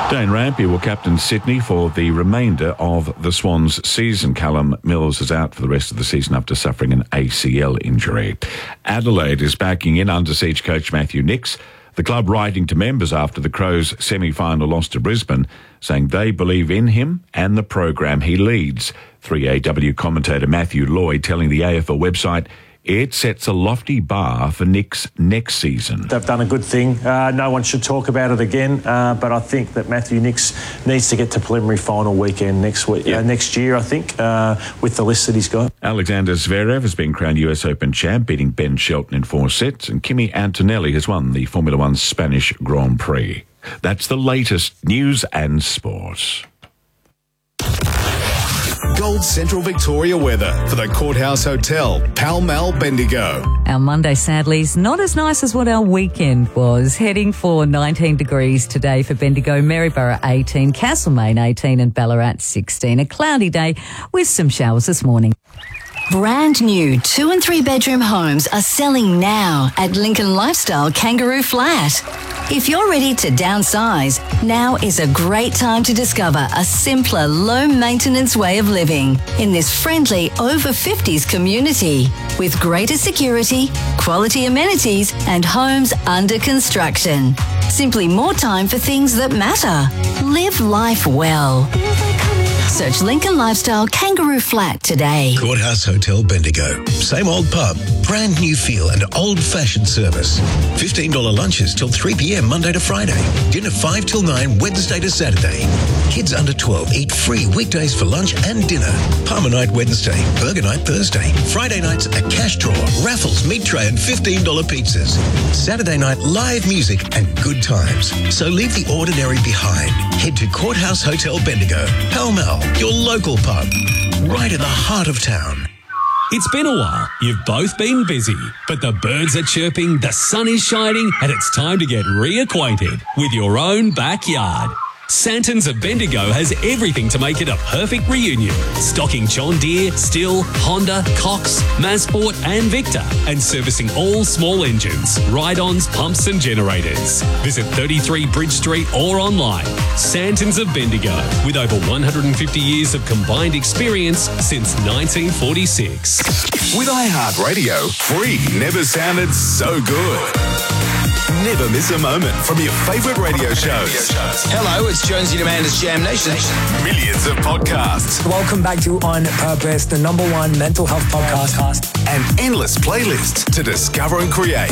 Dane Rampy will captain Sydney for the remainder of the Swans season. Callum Mills is out for the rest of the season after suffering an ACL injury. Adelaide is backing in under siege coach Matthew Nicks. The club writing to members after the Crows' semi-final loss to Brisbane, saying they believe in him and the program he leads. 3AW commentator Matthew Lloyd telling the AFL website it sets a lofty bar for Nicks next season. They've done a good thing. No one should talk about it again, but I think that Matthew Nicks needs to get to preliminary final weekend next year, I think, with the list that he's got. Alexander Zverev has been crowned US Open champ, beating Ben Shelton in 4 sets, and Kimi Antonelli has won the Formula One Spanish Grand Prix. That's the latest news and sport. Gold Central Victoria weather for the Courthouse Hotel, Pall Mall, Bendigo. Our Monday, sadly, is not as nice as what our weekend was. Heading for 19 degrees today for Bendigo, Maryborough 18, Castlemaine 18 and Ballarat 16. A cloudy day with some showers this morning. Brand new 2 and 3 bedroom homes are selling now at Lincoln Lifestyle Kangaroo Flat. If you're ready to downsize, now is a great time to discover a simpler, low-maintenance way of living in this friendly over-50s community with greater security, quality amenities and homes under construction. Simply more time for things that matter. Live life well. Search Lincoln Lifestyle Kangaroo Flat today. Courthouse Hotel Bendigo. Same old pub, brand new feel and old-fashioned service. $15 lunches till 3 p.m. Monday to Friday. Dinner 5 till 9 Wednesday to Saturday. Kids under 12 eat free weekdays for lunch and dinner. Palmer night Wednesday, burger night Thursday. Friday nights a cash draw, raffles, meat tray and $15 pizzas. Saturday night live music and good times. So leave the ordinary behind. Head to Courthouse Hotel Bendigo, Pall Mall, your local pub, right in the heart of town. It's been a while. You've both been busy, but the birds are chirping, the sun is shining, and it's time to get reacquainted with your own backyard. Santons of Bendigo has everything to make it a perfect reunion. Stocking John Deere, Stihl, Honda, Cox, Mazsport and Victor, and servicing all small engines, ride-ons, pumps and generators. Visit 33 Bridge Street or online. Santons of Bendigo, with over 150 years of combined experience since 1946. With iHeartRadio, free never sounded so good. Never miss a moment from your favourite radio shows. Hello, it's Jonesy and Amanda's Jam Nation. Millions of podcasts. Welcome back to On Purpose, the #1 mental health podcast. And endless playlists to discover and create.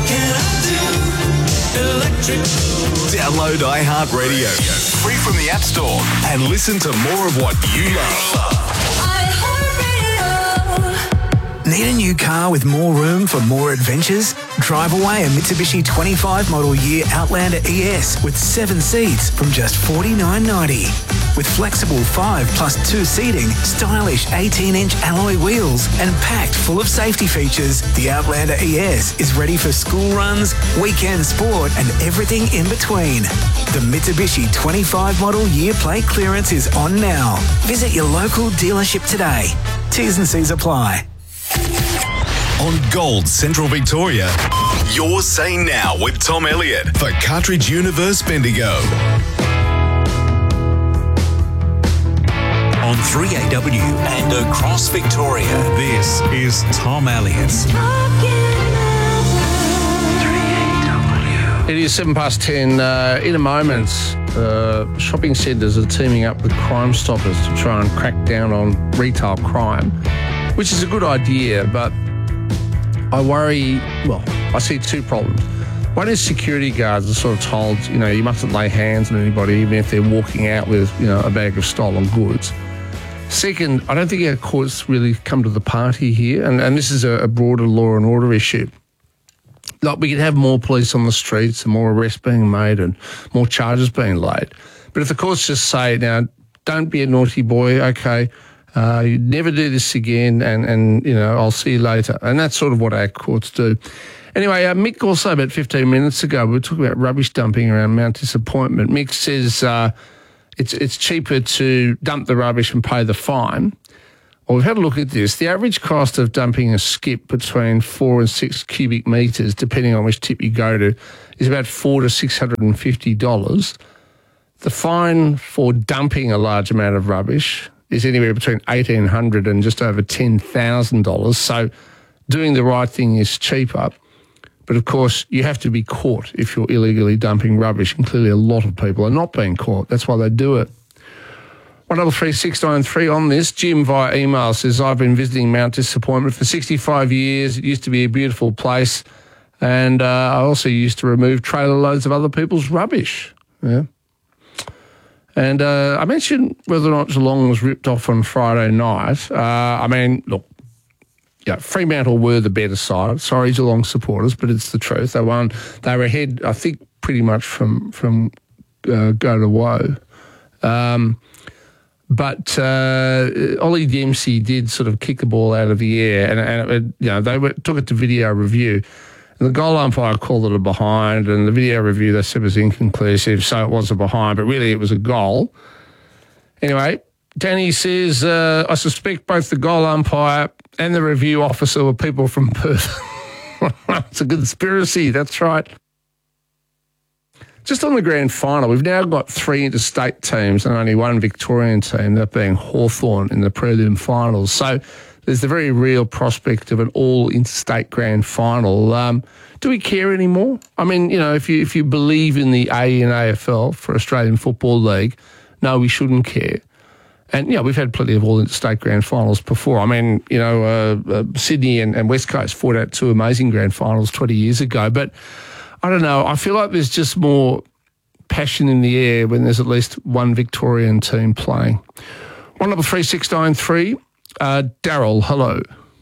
Download iHeartRadio, free from the App Store, and listen to more of what you love. Need a new car with more room for more adventures? Drive away a Mitsubishi 25 model year Outlander ES with 7 seats from just $49.90. With flexible 5+2 seating, stylish 18-inch alloy wheels, and packed full of safety features, the Outlander ES is ready for school runs, weekend sport, and everything in between. The Mitsubishi 25 model year plate clearance is on now. Visit your local dealership today. T's and C's apply. On Gold Central Victoria, you're Say Now with Tom Elliott for Cartridge Universe Bendigo. On 3AW and across Victoria, this is Tom Elliott. It is 10:10. In a moment, shopping centres are teaming up with Crime Stoppers to try and crack down on retail crime, which is a good idea, but I worry, I see 2 problems. One is security guards are sort of told, you mustn't lay hands on anybody, even if they're walking out with, a bag of stolen goods. Second, I don't think our courts really come to the party here, and this is a broader law and order issue. Like, we could have more police on the streets and more arrests being made and more charges being laid. But if the courts just say, now, don't be a naughty boy, okay, you never do this again, and I'll see you later. And that's sort of what our courts do. Anyway, Mick also, about 15 minutes ago, we were talking about rubbish dumping around Mount Disappointment. Mick says it's cheaper to dump the rubbish and pay the fine. Well, we've had a look at this. The average cost of dumping a skip between 4 and 6 cubic metres, depending on which tip you go to, is about $400 to $650. the fine for dumping a large amount of rubbish is anywhere between $1,800 and just over $10,000. So doing the right thing is cheaper. But, of course, you have to be caught if you're illegally dumping rubbish, and clearly a lot of people are not being caught. That's why they do it. 133693 on this. Jim via email says, I've been visiting Mount Disappointment for 65 years. It used to be a beautiful place. And I also used to remove trailer loads of other people's rubbish. Yeah. And I mentioned whether or not Geelong was ripped off on Friday night. I mean, look, yeah, Fremantle were the better side. Sorry, Geelong supporters, but it's the truth. They won. They were ahead, I think, pretty much from go to woe. But Ollie Dempsey did sort of kick the ball out of the air, and it, you know, they took it to video review. And the goal umpire called it a behind, and the video review they said was inconclusive, so it was a behind, but really it was a goal. Anyway, Danny says, I suspect both the goal umpire and the review officer were people from Perth. It's a conspiracy, that's right. Just on the grand final, we've now got 3 interstate teams and only 1 Victorian team, that being Hawthorn in the prelim finals. So there's the very real prospect of an all-interstate grand final. Do we care anymore? I mean, you know, if you believe in the A and AFL for Australian Football League, no, we shouldn't care. And, yeah, we've had plenty of all-interstate grand finals before. I mean, you know, Sydney and West Coast fought out 2 amazing grand finals 20 years ago. But I don't know. I feel like there's just more passion in the air when there's at least 1 Victorian team playing. 133693. Daryl, hello.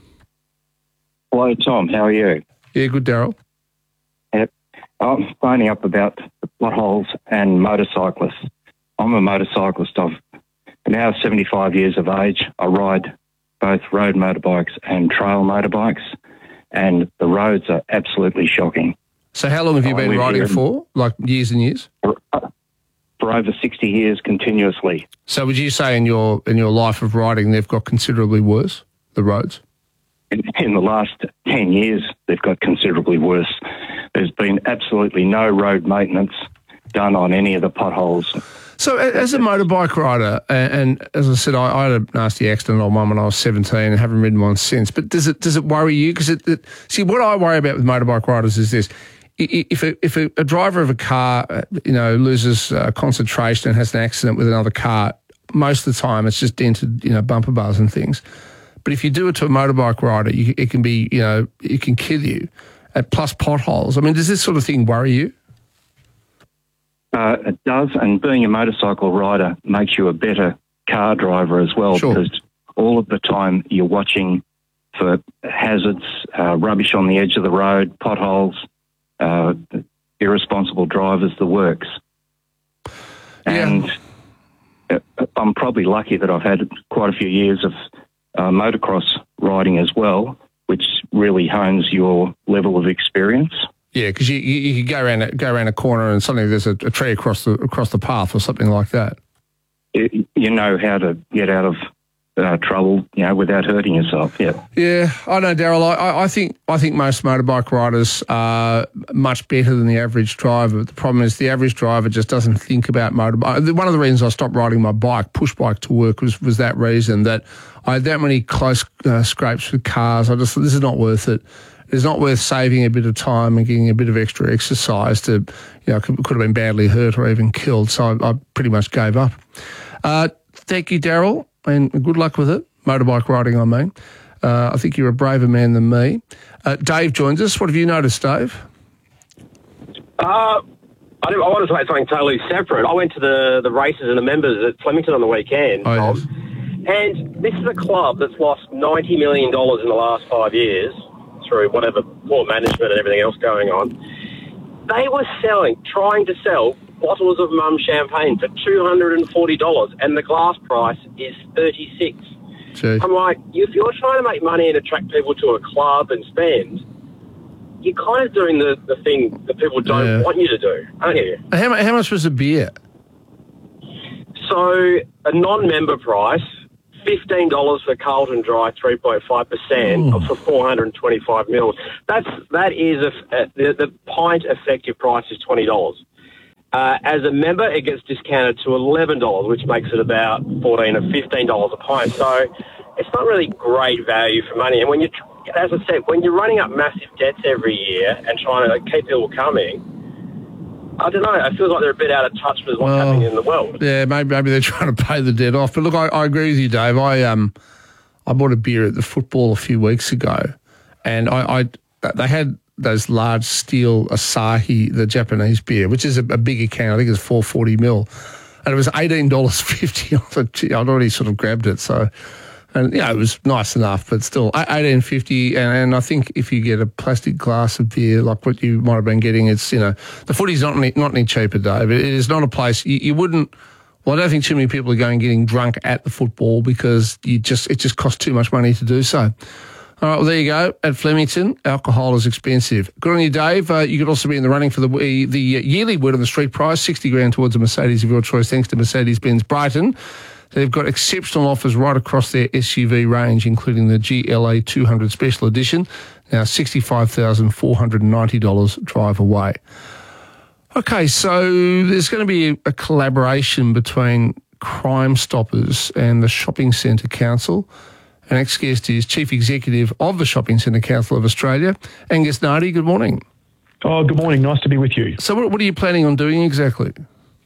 Hello, Tom. How are you? Yeah, good, Daryl. Yep. I'm phoning up about the potholes and motorcyclists. I'm a motorcyclist. I've now 75 years of age. I ride both road motorbikes and trail motorbikes, and the roads are absolutely shocking. So how long have you been riding for? Like years and years? For over 60 years continuously. So would you say in your life of riding they've got considerably worse, the roads? In the last 10 years, they've got considerably worse. There's been absolutely no road maintenance done on any of the potholes. So as a motorbike rider, and as I said, I had a nasty accident on one when I was 17 and haven't ridden one since, but does it worry you? Because see, what I worry about with motorbike riders is this. If a driver of a car, you know, loses concentration and has an accident with another car, most of the time it's just dented, you know, bumper bars and things. But if you do it to a motorbike rider, it can be, you know, it can kill you. Plus potholes. I mean, does this sort of thing worry you? It does, and being a motorcycle rider makes you a better car driver as well, sure. Because all of the time you're watching for hazards, rubbish on the edge of the road, potholes, irresponsible drivers, the works. And I'm probably lucky that I've had quite a few years of motocross riding as well, which really hones your level of experience. Yeah, because you could go around a corner and suddenly there's a tree across the path or something like that. You know how to get out of trouble, you know, without hurting yourself. Yeah. Yeah, I know, Daryl. I think most motorbike riders are much better than the average driver. But the problem is the average driver just doesn't think about motorbike. One of the reasons I stopped riding my bike, push bike, to work was that reason, that I had that many close scrapes with cars. I just thought, this is not worth it. It's not worth saving a bit of time and getting a bit of extra exercise to, you know, could have been badly hurt or even killed. So I pretty much gave up. Thank you, Daryl, and good luck with it. Motorbike riding, I mean. I think you're a braver man than me. Dave joins us. What have you noticed, Dave? I want to say something totally separate. I went to the races and the members at Flemington on the weekend. Oh, yes. And this is a club that's lost $90 million in the last 5 years through whatever poor management and everything else going on. They were trying to sell bottles of Mum champagne for $240, and the glass price is $36. Gee. I'm like, if you're trying to make money and attract people to a club and spend, you're kind of doing the thing that people don't want you to do, aren't you? How much was a beer? So a non-member price, $15 for Carlton Dry, 3.5% for 425 mils. That is the pint effective price is $20. As a member, it gets discounted to $11, which makes it about $14 or $15 a pint. So it's not really great value for money. And as I said, when you're running up massive debts every year and trying to keep people coming, I don't know. It feels like they're a bit out of touch with what's happening in the world. Yeah, maybe they're trying to pay the debt off. But look, I agree with you, Dave. I bought a beer at the football a few weeks ago, and they had those large steel Asahi, the Japanese beer, which is a bigger can. I think it's 440 ml, and it was $18.50. I thought, gee, I'd already sort of grabbed it. So, and it was nice enough, but still $18.50. And I think if you get a plastic glass of beer like what you might have been getting, it's the footy's not any cheaper, Dave. It is not a place you wouldn't. Well, I don't think too many people are going getting drunk at the football because it just costs too much money to do so. All right, well, there you go. At Flemington, alcohol is expensive. Good on you, Dave. You could also be in the running for the yearly Word on the Street prize, $60,000 towards a Mercedes of your choice, thanks to Mercedes-Benz Brighton. They've got exceptional offers right across their SUV range, including the GLA 200 Special Edition. Now, $65,490 drive away. Okay, so there's going to be a collaboration between Crime Stoppers and the Shopping Centre Council. Our next guest is Chief Executive of the Shopping Centre Council of Australia, Angus Nardi. Good morning. Oh, good morning. Nice to be with you. So what are you planning on doing exactly?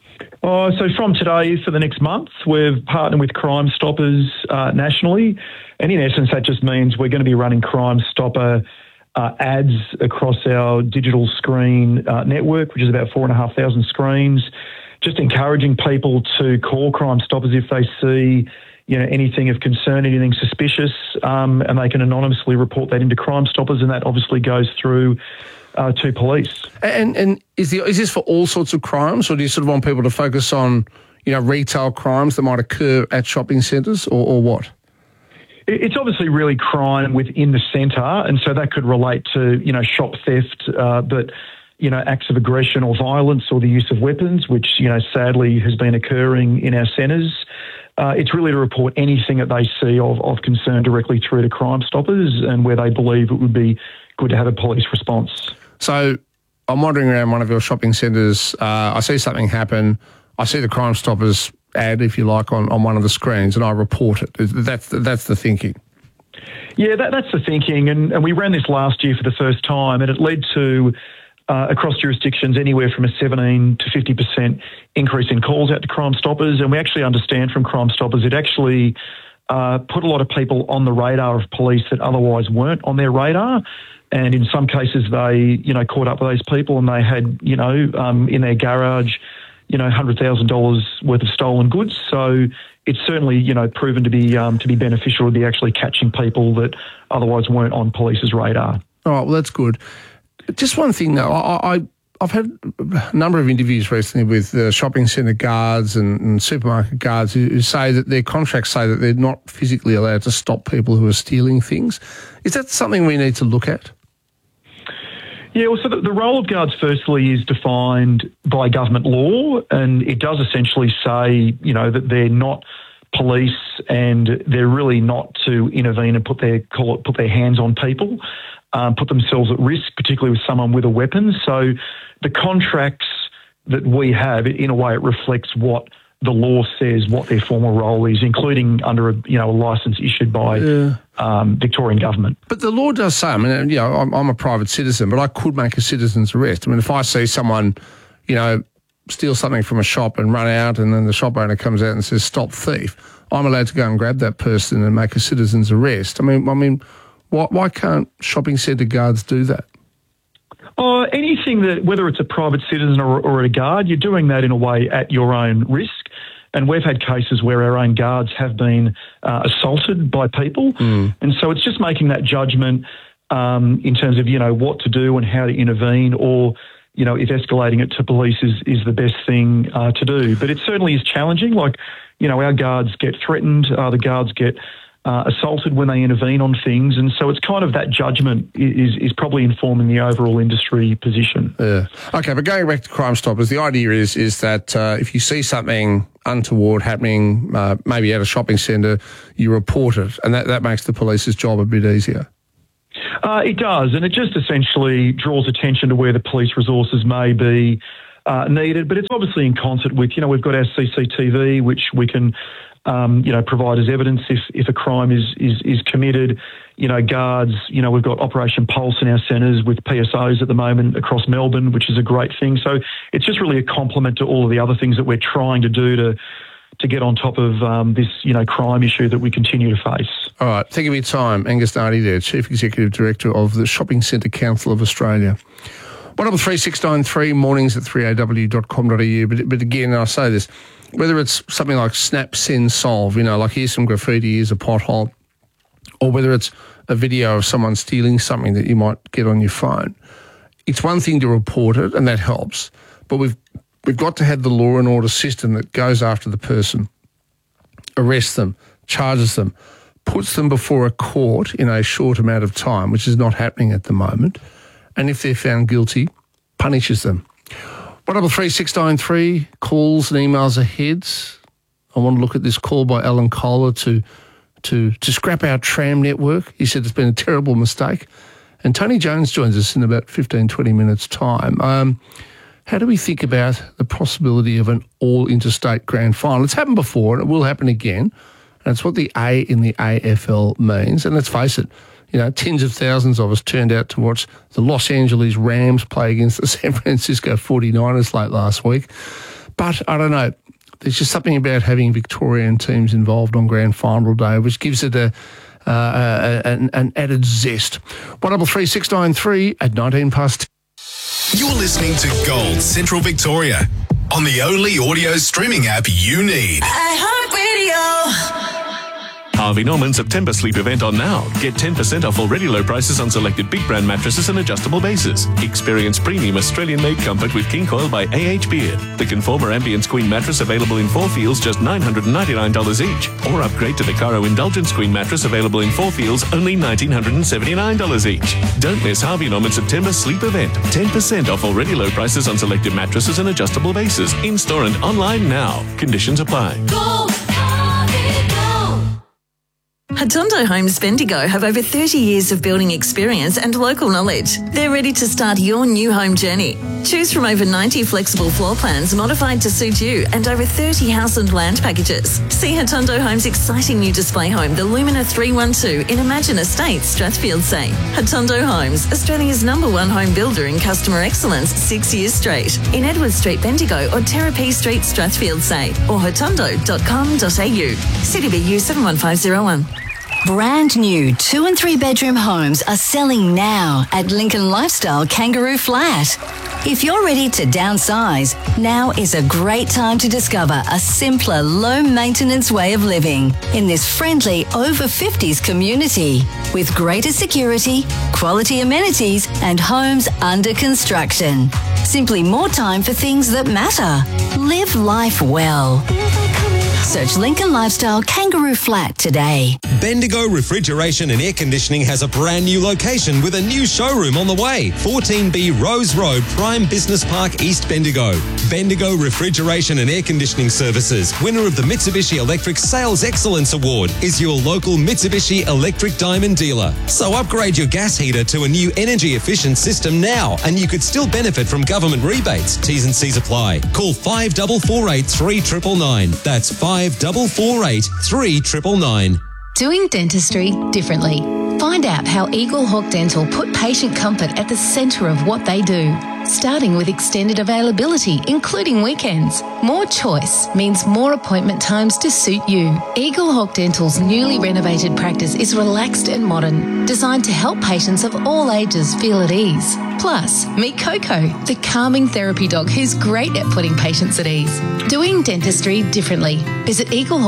So from today for the next month, we've partnered with Crime Stoppers nationally. And in essence, that just means we're going to be running Crime Stopper ads across our digital screen network, which is about 4,500 screens, just encouraging people to call Crime Stoppers if they see anything of concern, anything suspicious, and they can anonymously report that into Crime Stoppers, and that obviously goes through to police. And is this for all sorts of crimes, or do you sort of want people to focus on, retail crimes that might occur at shopping centres, or what? It's obviously really crime within the centre, and so that could relate to, shop theft, but, acts of aggression or violence or the use of weapons, which, sadly has been occurring in our centres. It's really to report anything that they see of concern directly through to Crime Stoppers and where they believe it would be good to have a police response. So I'm wandering around one of your shopping centres. I see something happen. I see the Crime Stoppers ad, if you like, on one of the screens, and I report it. That's the thinking. Yeah, that's the thinking. And we ran this last year for the first time, and it led to across jurisdictions anywhere from a 17 to 50% increase in calls out to Crime Stoppers. And we actually understand from Crime Stoppers it actually put a lot of people on the radar of police that otherwise weren't on their radar. And in some cases they, caught up with those people and they had, in their garage, $100,000 worth of stolen goods. So it's certainly, proven to be beneficial to be actually catching people that otherwise weren't on police's radar. All right, well, that's good. Just one thing, though. I've had a number of interviews recently with shopping centre guards and supermarket guards who say that their contracts say that they're not physically allowed to stop people who are stealing things. Is that something we need to look at? Yeah, well, so the role of guards, firstly, is defined by government law, and it does essentially say, that they're not police and they're really not to intervene and put their hands on people. Put themselves at risk, particularly with someone with a weapon. So the contracts that we have, in a way, it reflects what the law says, what their formal role is, including under a licence issued by Victorian government. But the law does say, I'm a private citizen, but I could make a citizen's arrest. If I see someone, steal something from a shop and run out, and then the shop owner comes out and says, "Stop thief," I'm allowed to go and grab that person and make a citizen's arrest. Why can't shopping centre guards do that? Anything that, whether it's a private citizen or a guard, you're doing that in a way at your own risk. And we've had cases where our own guards have been assaulted by people. And so it's just making that judgment in terms of, what to do and how to intervene, or, if escalating it to police is the best thing to do. But it certainly is challenging. Our guards get threatened, the guards get assaulted when they intervene on things, and so it's kind of that judgment is probably informing the overall industry position. Yeah. Okay, but going back to Crime Stoppers, the idea is that if you see something untoward happening, maybe at a shopping centre, you report it, and that makes the police's job a bit easier. It does, and it just essentially draws attention to where the police resources may be needed. But it's obviously in concert with, we've got our CCTV, which we can, provide as evidence if a crime is committed. Guards, we've got Operation Pulse in our centres with PSOs at the moment across Melbourne, which is a great thing. So it's just really a complement to all of the other things that we're trying to do to get on top of this, crime issue that we continue to face. All right. Thank you for your time. Angus Nardi there, Chief Executive Director of the Shopping Centre Council of Australia. 133693 mornings at 3aw.com.au. But again, I say this, whether it's something like Snap, Send, Solve, like here's some graffiti, here's a pothole, or whether it's a video of someone stealing something that you might get on your phone, it's one thing to report it, and that helps. But we've got to have the law and order system that goes after the person, arrests them, charges them, puts them before a court in a short amount of time, which is not happening at the moment, and if they're found guilty, punishes them. 133693, calls and emails ahead. I want to look at this call by Alan Kohler to scrap our tram network. He said it's been a terrible mistake. And Tony Jones joins us in about 15, 20 minutes' time. How do we think about the possibility of an all-interstate grand final? It's happened before and it will happen again. And it's what the A in the AFL means. And let's face it, tens of thousands of us turned out to watch the Los Angeles Rams play against the San Francisco 49ers late last week. But I don't know, there's just something about having Victorian teams involved on grand final day which gives it an added zest. 133693 at 19 past. You're listening to Gold Central Victoria on the only audio streaming app you need. iHeartRadio. Harvey Norman September sleep event on now. Get 10% off already low prices on selected big brand mattresses and adjustable bases. Experience premium Australian-made comfort with King Coil by A.H. Beard. The Conformer Ambience Queen mattress available in 4 feels just $999 each. Or upgrade to the Caro Indulgence Queen mattress available in 4 feels only $1,979 each. Don't miss Harvey Norman September sleep event. 10% off already low prices on selected mattresses and adjustable bases. In-store and online now. Conditions apply. Hatondo Homes Bendigo have over 30 years of building experience and local knowledge. They're ready to start your new home journey. Choose from over 90 flexible floor plans modified to suit you and over 30 house and land packages. See Hatondo Homes' exciting new display home, the Lumina 312 in Imagine Estates, Strathfield Say. Hatondo Homes, Australia's #1 home builder in customer excellence 6 years straight. In Edward Street, Bendigo or Terrapee Street, Strathfield Say or hatondo.com.au. CDBU 71501. Brand new 2 and 3 bedroom homes are selling now at Lincoln Lifestyle Kangaroo Flat. If you're ready to downsize, now is a great time to discover a simpler, low-maintenance way of living in this friendly over-50s community with greater security, quality amenities and homes under construction. Simply more time for things that matter. Live life well. Search Lincoln Lifestyle Kangaroo Flat today. Bendigo Refrigeration and Air Conditioning has a brand new location with a new showroom on the way. 14B Rose Road, Prime Business Park, East Bendigo. Bendigo Refrigeration and Air Conditioning Services, winner of the Mitsubishi Electric Sales Excellence Award, is your local Mitsubishi Electric Diamond dealer. So upgrade your gas heater to a new energy efficient system now and you could still benefit from government rebates. T's and C's apply. Call 5448 3999. That's 5448 3999. Doing dentistry differently. Find out how Eagle Hawk Dental put patient comfort at the centre of what they do. Starting with extended availability, including weekends. More choice means more appointment times to suit you. Eagle Hawk Dental's newly renovated practice is relaxed and modern, designed to help patients of all ages feel at ease. Plus, meet Coco, the calming therapy dog who's great at putting patients at ease. Doing dentistry differently. Visit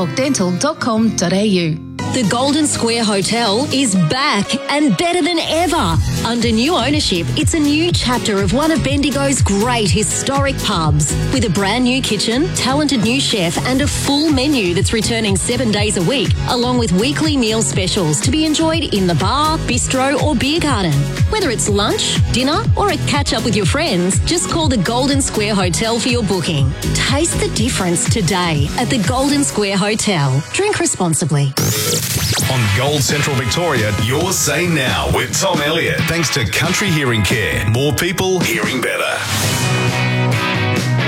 eaglehawkdental.com.au. The Golden Square Hotel is back and better than ever. Under new ownership, it's a new chapter of one of Bendigo's great historic pubs. With a brand new kitchen, talented new chef and a full menu that's returning 7 days a week, along with weekly meal specials to be enjoyed in the bar, bistro or beer garden. Whether it's lunch, dinner or a catch-up with your friends, just call the Golden Square Hotel for your booking. Taste the difference today at the Golden Square Hotel. Drink responsibly. On Gold Central Victoria, your say now with Tom Elliott. Thanks to Country Hearing Care. More people hearing better.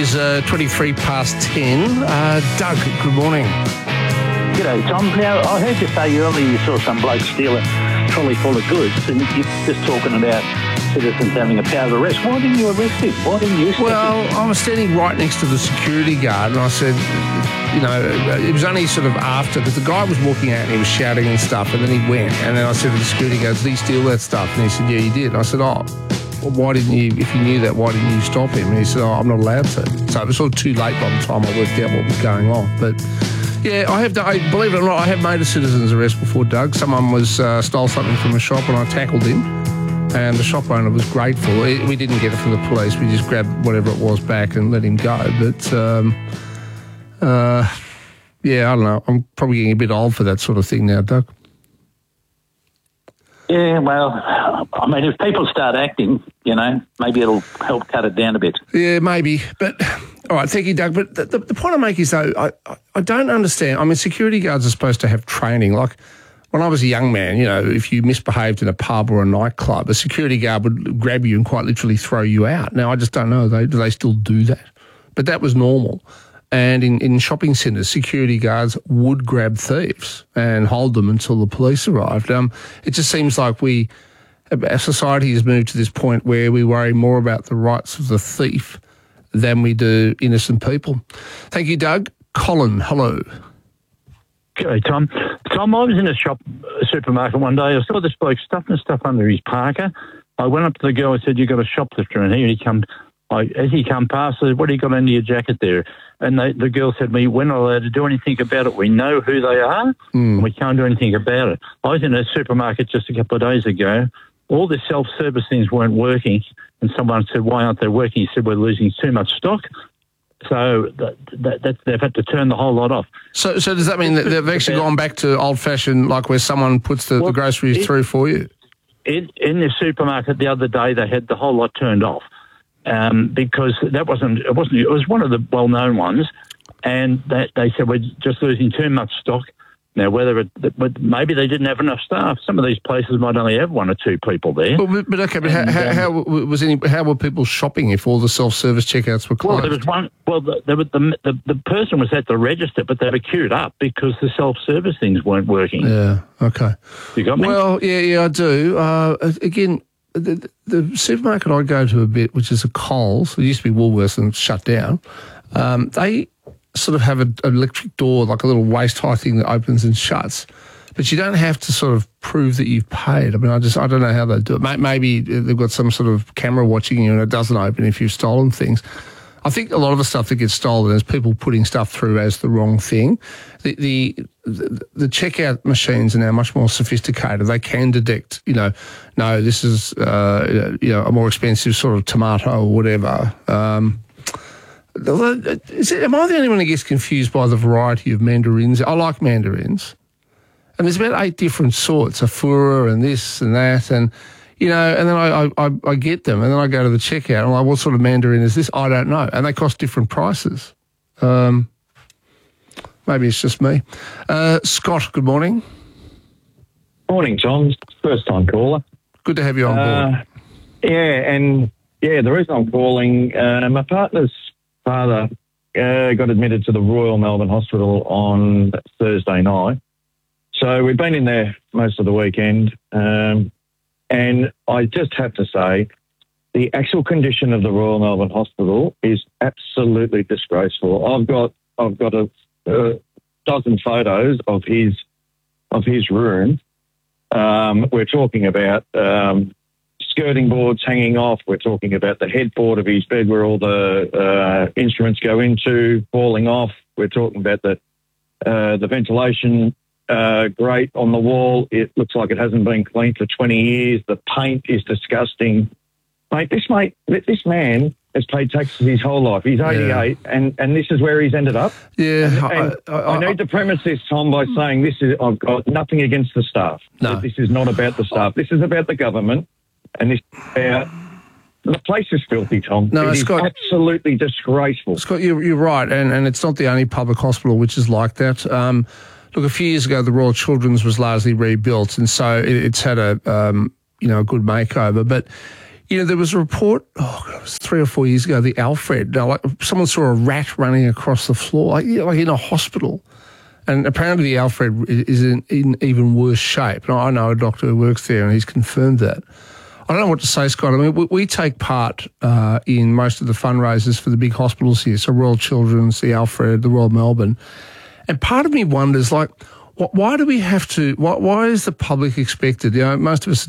is 23 past 10. Doug, good morning. G'day, Tom. Now, I heard you say earlier you saw some bloke steal a trolley full of goods, and you're just talking about citizens having a power of arrest. Why didn't you arrest him? Why didn't you step in? I was standing right next to the security guard, and I said, it was only sort of after, because the guy was walking out and he was shouting and stuff, and then he went, and then I said to the security guard, did he steal that stuff? And he said, yeah, he did. And I said, well, why didn't you, if you knew that, why didn't you stop him? And he said, I'm not allowed to. So it was sort of too late by the time I worked out what was going on. But yeah, believe it or not, I have made a citizen's arrest before, Doug. Someone stole something from a shop and I tackled him. And the shop owner was grateful. We didn't get it from the police. We just grabbed whatever it was back and let him go. But, yeah, I don't know. I'm probably getting a bit old for that sort of thing now, Doug. Yeah, well, I mean, if people start acting, maybe it'll help cut it down a bit. Yeah, maybe. But, all right, thank you, Doug. But the point I make is, though, I don't understand. I mean, security guards are supposed to have training. Like, when I was a young man, if you misbehaved in a pub or a nightclub, a security guard would grab you and quite literally throw you out. Now, I just don't know. Do they still do that? But that was normal. And in shopping centres, security guards would grab thieves and hold them until the police arrived. It just seems like our society has moved to this point where we worry more about the rights of the thief than we do innocent people. Thank you, Doug. Colin, hello. Okay, Tom. Tom, I was in a supermarket one day. I saw this bloke stuffing stuff under his parka. I went up to the girl and said, "You got a shoplifter in here?" And as he come past, I said, "What do you got under your jacket there?" And the girl said to me, "We're not allowed to do anything about it. We know who they are, and we can't do anything about it." I was in a supermarket just a couple of days ago. All the self-service things weren't working, and someone said, "Why aren't they working?" He said, "We're losing too much stock." So they've had to turn the whole lot off. So does that mean that they've actually gone back to old-fashioned, like where someone puts the groceries through for you? In the supermarket the other day, they had the whole lot turned off because it was one of the well-known ones, and they said we're just losing too much stock. Now, maybe they didn't have enough staff. Some of these places might only have one or two people there. How were people shopping if all the self-service checkouts were closed? Well, there was one. Well, the person was at the register, but they were queued up because the self-service things weren't working. Yeah. Okay. You got me? Well, yeah, I do. Again, the supermarket I go to a bit, which is a Coles, it used to be Woolworths and shut down. They sort of have an electric door, like a little waist-high thing that opens and shuts. But you don't have to sort of prove that you've paid. I mean, I don't know how they do it. Maybe they've got some sort of camera watching you and it doesn't open if you've stolen things. I think a lot of the stuff that gets stolen is people putting stuff through as the wrong thing. The checkout machines are now much more sophisticated. They can detect, no, this is, a more expensive sort of tomato or whatever. Am I the only one who gets confused by the variety of mandarins? I like mandarins. And there's about 8 different sorts, Afura and this and that. And, and then I get them. And then I go to the checkout. I'm like, what sort of mandarin is this? I don't know. And they cost different prices. Maybe it's just me. Scott, good morning. Morning, John. First time caller. Good to have you on board. The reason I'm calling, my partner's father got admitted to the Royal Melbourne Hospital on Thursday night. So we've been in there most of the weekend. And I just have to say, the actual condition of the Royal Melbourne Hospital is absolutely disgraceful. I've got a dozen photos of his room. We're talking about skirting boards hanging off. We're talking about the headboard of his bed where all the instruments go into falling off. We're talking about the ventilation grate on the wall. It looks like it hasn't been cleaned for 20 years. The paint is disgusting. This man has paid taxes his whole life. He's 88, and this is where he's ended up. Yeah, I need to premise this, Tom, by saying I've got nothing against the staff. No. This is not about the staff. This is about the government, and this the place is filthy, Tom. No, it is Scott, absolutely disgraceful. Scott, you're right, and it's not the only public hospital which is like that. Look, a few years ago, the Royal Children's was largely rebuilt, and so it's had a good makeover. But You know, there was a report, it was 3 or 4 years ago, the Alfred, like someone saw a rat running across the floor, like in a hospital. And apparently the Alfred is in even worse shape. And I know a doctor who works there and he's confirmed that. I don't know what to say, Scott. I mean, we take part in most of the fundraisers for the big hospitals here, so Royal Children's, the Alfred, the Royal Melbourne. And part of me wonders, like, why do we have to, why is the public expected? You know, most of us